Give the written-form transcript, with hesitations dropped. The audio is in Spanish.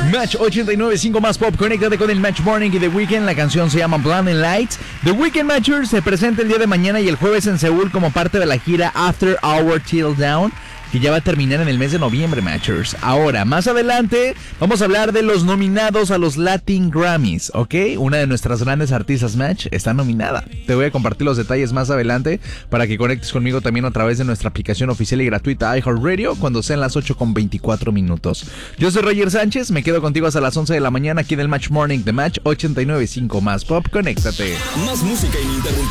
Match 89.5 más pop. Conéctate con el Match Morning y The Weeknd. La canción se llama Blinding Lights. The Weeknd Matchers se presenta el día de mañana y el jueves en Seúl como parte de la gira After Hour Till Down, que ya va a terminar en el mes de noviembre, Matchers. Ahora, más adelante, vamos a hablar de los nominados a los Latin Grammys, ¿ok? Una de nuestras grandes artistas, Match, está nominada. Te voy a compartir los detalles más adelante para que conectes conmigo también a través de nuestra aplicación oficial y gratuita iHeartRadio cuando sean las 8:24. Yo soy Roger Sánchez, me quedo contigo hasta las 11 de la mañana aquí en el Match Morning de Match 89.5 más pop. Conéctate. Más música ininterrumpida.